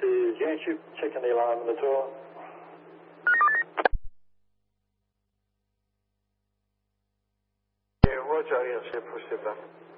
is YouTube, checking the alarm on the door. Yeah, Roger, yes, yeah, push it back.